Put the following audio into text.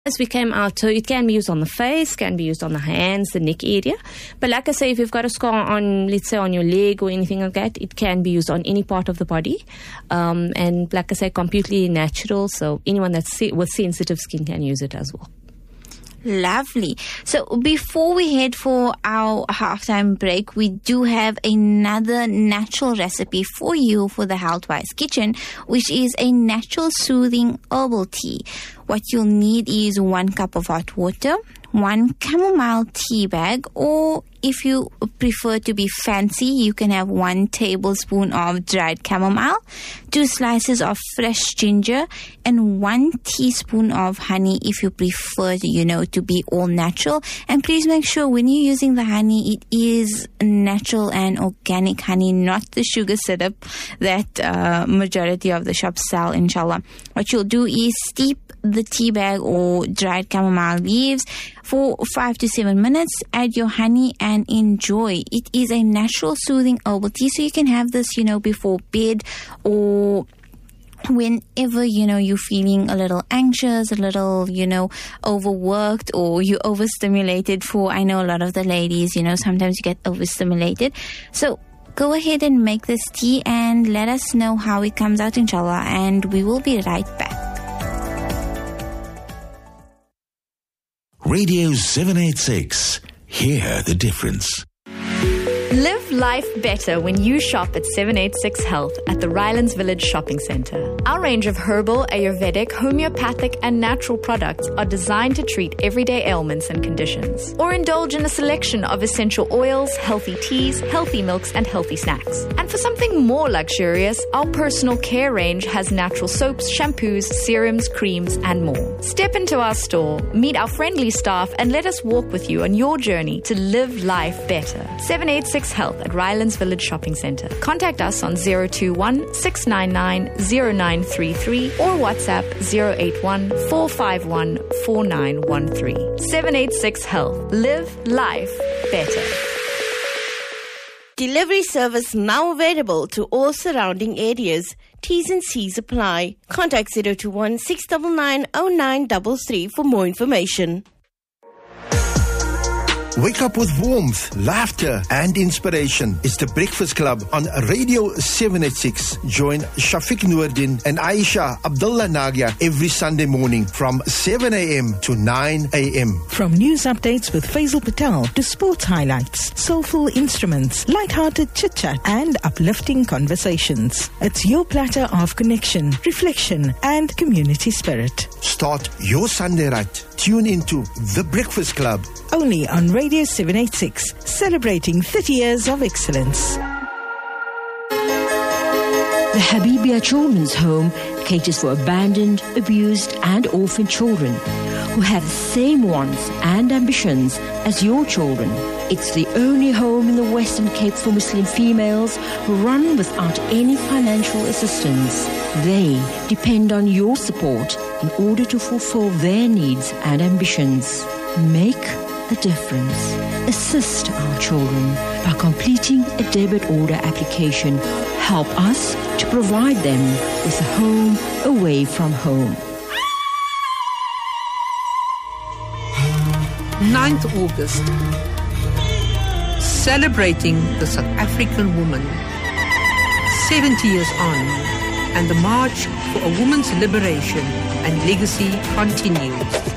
As we came out, so it can be used on the face, can be used on the hands, the neck area. But like I say, if you've got a scar on, let's say, on your leg or anything like that, it can be used on any part of the body. And like I say, completely natural. So anyone with sensitive skin can use it as well. Lovely. So before we head for our halftime break, we do have another natural recipe for you for the Healthwise Kitchen, which is a natural soothing herbal tea. What you'll need is 1 cup of hot water, 1 chamomile tea bag, or if you prefer to be fancy, you can have 1 tablespoon of dried chamomile, 2 slices of fresh ginger, and 1 teaspoon of honey if you prefer, to be all natural. And please make sure when you're using the honey, it is natural and organic honey, not the sugar syrup that majority of the shops sell, inshallah. What you'll do is steep the tea bag or dried chamomile leaves for 5 to 7 minutes. Add your honey and enjoy. It is a natural soothing herbal tea, so you can have this, before bed or whenever, you're feeling a little anxious, a little, overworked, or you're overstimulated. I know a lot of the ladies, sometimes you get overstimulated. So go ahead and make this tea and let us know how it comes out, inshallah, and we will be right back. Radio 786. Hear the difference. Live life better when you shop at 786 Health at the Rylands Village Shopping Centre. Our range of herbal, Ayurvedic, homeopathic and natural products are designed to treat everyday ailments and conditions. Or indulge in a selection of essential oils, healthy teas, healthy milks and healthy snacks. And for something more luxurious, our personal care range has natural soaps, shampoos, serums, creams and more. Step into our store, meet our friendly staff and let us walk with you on your journey to live life better. 786 Health at Rylands Village Shopping Centre. Contact us on 021 699 0933 or WhatsApp 081 451 4913. 786 Health. Live life better. Delivery service now available to all surrounding areas. T's and C's apply. Contact 021 699 0933 for more information. Wake up with warmth, laughter and inspiration. It's the Breakfast Club on Radio 786. Join Shafiq Noordin and Aisha Abdullah Nagia every Sunday morning from 7 a.m. to 9 a.m. From news updates with Faisal Patel to sports highlights, soulful instruments, light-hearted chit-chat and uplifting conversations. It's your platter of connection, reflection and community spirit. Start your Sunday right. Tune into The Breakfast Club. Only on Radio 786, celebrating 30 years of excellence. The Habibia Children's Home caters for abandoned, abused and orphaned children who have the same wants and ambitions as your children. It's the only home in the Western Cape for Muslim females run without any financial assistance. They depend on your support in order to fulfill their needs and ambitions. Make a difference. Assist our children by completing a debit order application. Help us to provide them with a home away from home. 9th August. Celebrating the South African woman. 70 years on, and the march for a woman's liberation and legacy continues.